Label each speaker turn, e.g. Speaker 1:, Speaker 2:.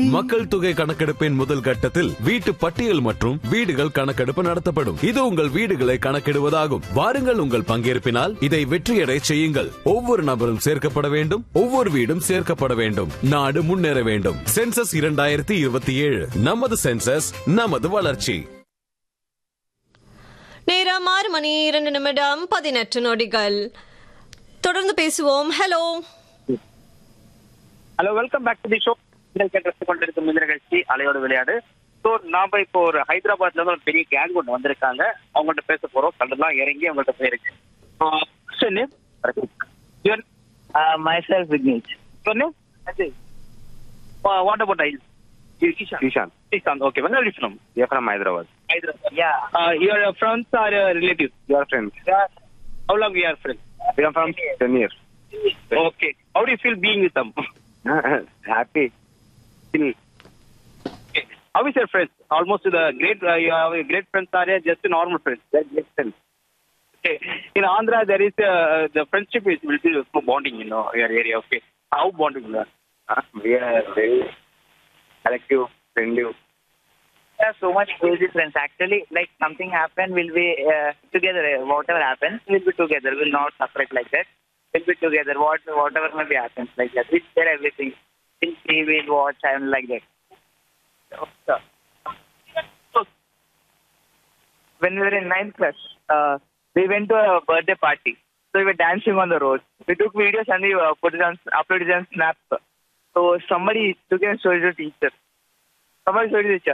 Speaker 1: மக்கள் தொகை கணக்கெடுப்பின் முதல் கட்டத்தில் வீட்டு பட்டியல் மற்றும் வீடுகள் கணக்கெடுப்பு நடத்தப்படும். இது உங்கள் வீடுகளை கணக்கிடுவதாகும். வாருங்கள், உங்கள் பங்கேற்பினால் இதை வெற்றியடை செய்யுங்கள். ஒவ்வொரு நபரும் சேர்க்கப்பட வேண்டும், ஒவ்வொரு வீடும் சேர்க்கப்பட வேண்டும். நாடு முன்னேற வேண்டும். சென்சஸ் 2027, நமது சென்சஸ், நமது வளர்ச்சி.
Speaker 2: நேரம் 6:02 தொடர்ந்து பேசுவோம். Hello
Speaker 3: hello, welcome back to the show. கொண்டிருக்கும் இந்த நிகழ்ச்சி அலையோடு விளையாடு. ஸோ நாம இப்போ ஒரு ஹைதராபாத்ல இருந்து ஒரு பெரிய கேங் ஒன்று வந்திருக்காங்க. அவங்கள்ட்ட பேச போறோம். கண்டெல்லாம் இறங்கி அவங்கள்ட்ட போயிருக்கு.
Speaker 4: Myself, Vignesh.
Speaker 3: What about I? Ishan. Okay. Where are you from?
Speaker 4: We are from Hyderabad.
Speaker 3: Yeah. Your friends or relatives?
Speaker 4: We are friends.
Speaker 3: How long you are friends?
Speaker 4: We are from 10 years.
Speaker 3: Okay. How do you feel being with them?
Speaker 4: Happy.
Speaker 3: Okay. How is your friends? Almost the great. You have a great friends or just a normal friends?
Speaker 4: They're great friends.
Speaker 3: Okay. In Andhra, there is the friendship is will be bonding. Your area. Okay. How bonding you are?
Speaker 4: We are very collective, friendly.
Speaker 5: We have so much crazy friends. Actually, like something happened, we'll be together. Whatever happens, we'll be together. We'll not separate like that. We'll be together. Whatever may be happens like that. We'll share everything. We'll see, we'll watch, and like that. So, when we were in 9th class, we went to a birthday party. So we were dancing on the road. We took videos and we uploaded it on Snap. So somebody took and showed it to teacher. Somebody showed it to teacher.